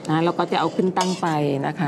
เราก็จะเอาขึ้นตั้งไฟนะคะ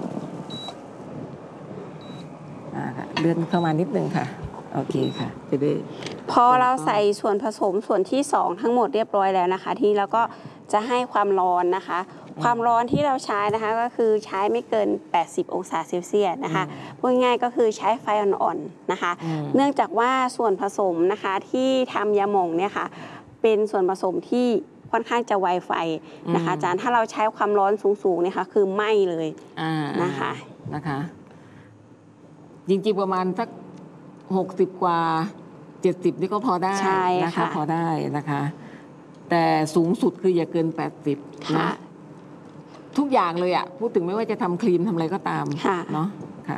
เลื่อนเข้ามานิดนึงค่ะโอเคค่ะจะได้พอเราใส่ส่วนผสมส่วนที่2ทั้งหมดเรียบร้อยแล้วนะคะทีนี้เราก็จะให้ความร้อนนะคะความร้อนที่เราใช้นะคะก็คือใช้ไม่เกิน80องศาเซลเซียสนะคะพูดง่ายก็คือใช้ไฟอ่อนๆนะคะเนื่องจากว่าส่วนผสมนะคะที่ทำยาหม่องเนี่ยค่ะเป็นส่วนผสมที่ค่อนข้างจะไวไฟนะคะอาจารย์ถ้าเราใช้ความร้อนสูงๆเนี่ยค่ะคือไหม้เลยนะคะจริงๆประมาณสัก60กว่า70นี่ก็พอได้นะคะพอได้นะคะแต่สูงสุดคืออย่าเกิน80นะทุกอย่างเลยพูดถึงไม่ว่าจะทำครีมทำอะไรก็ตามเนาะค่ะ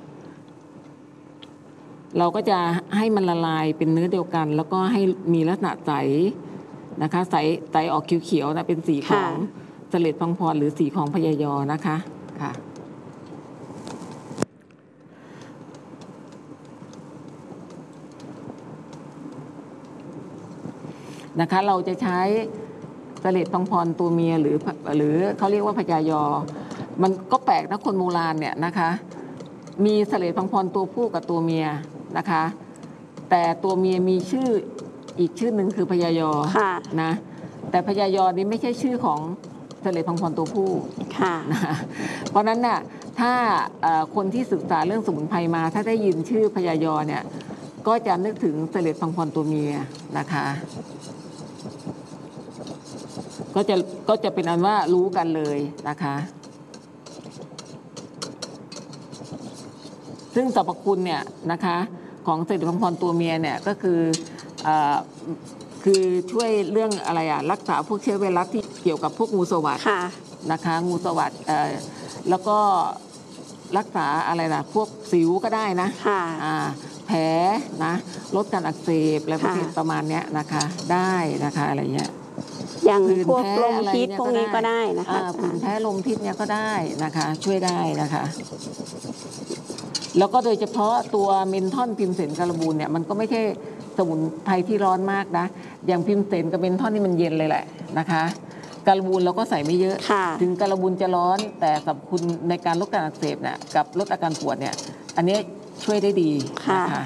เราก็จะให้มันละลายเป็นเนื้อเดียวกันแล้วก็ให้มีลักษณะใสนะคะใสออกเขียวๆนะเป็นสีของเสลดพังพรหรือสีของพยายอนะคะค่ะนะคะเราจะใช้เสลดพังพรตัวเมียหรือเขาเรียกว่าพญายอมันก็แปลกนะคนโบราณเนี่ยนะคะมีเสลดพังพรตัวผู้กับตัวเมียนะคะแต่ตัวเมียมีชื่ออีกชื่อหนึ่งคือพญายอนะแต่พญายอนี้ไม่ใช่ชื่อของเสลดพังพรตัวผู้นะเพราะนั้นน่ะถ้าคนที่ศึกษาเรื่องสมุนไพรมาถ้าได้ยินชื่อพญายอเนี่ยก็จะนึกถึงเสลดพังพรตัวเมียนะคะก็จะเป็นอันว่ารู้กันเลยนะคะซึ่งสรรพคุณเนี่ยนะคะของเสลดพังพรตัวเมียเนี่ยก็คือช่วยเรื่องอะไรรักษาพวกเชื้อไวรัสที่เกี่ยวกับพวกงูสวัสด์นะคะงูสวัสด์แล้วก็รักษาอะไรนะพวกสิวก็ได้นะแผลนะลดการอักเสบอะไรประมาณนี้นะคะได้นะคะอะไรเงี้ยอย่างพวกลมพิษพวกนี้ก็ได้นะคะผื่นแพ้ลมพิษเนี่ยก็ได้นะคะช่วยได้นะคะแล้วก็โดยเฉพาะตัวเมนทอนพิมเสนการบูนเนี่ยมันก็ไม่ใช่สมุนไพรที่ร้อนมากนะอย่างพิมเสนกับเมนทอนนี่มันเย็นเลยแหละนะคะการบูนเราก็ใส่ไม่เยอะถึงการบูนจะร้อนแต่สรรพคุณในการลดการอักเสบเนี่ยกับลดอาการปวดเนี่ยอันนี้ช่วยได้ดีนะคะ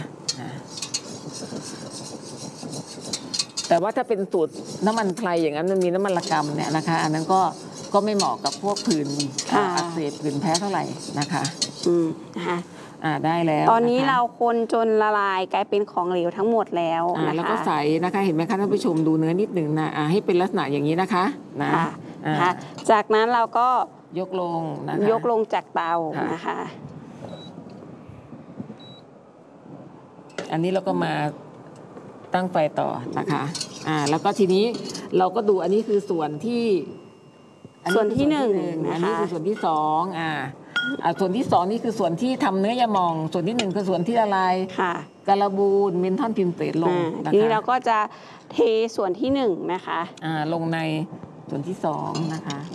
แต่ว่าถ้าเป็นสูตรน้ำมันไพรอย่างนั้นมันมีน้ำมันระกำเนี่ยนะคะอันนั้นก็ไม่เหมาะกับพวกผื่นอักเสบผื่นแพ้เท่าไหร่นะคะได้แล้วตอนนี้เราคนจนละลายกลายเป็นของเหลวทั้งหมดแล้วนะคะแล้วก็ใสนะคะเห็นไหมคะท่านผู้ชมดูเนื้อนิดหนึ่งนะให้เป็นลักษณะอย่างนี้นะคะจากนั้นเราก็ยกลงนะคะยกลงจากเตานะคะอันนี้เราก็มาตั้งไฟต่อนะคะแล้วก็ทีนี้เราก็ดูอันนี้คือส่วนที่ 1อันนี้คือส่วนที่2ส่วนที่2นี่คือส่วนที่ทำเนื้อยาหม่องส่วนที่1คือส่วนที่ละลายการบูนเมนทอนพิมเสนลงทีนี้เราก็จะเทส่วนที่1นะคะลงในส่วนที่2นะคะ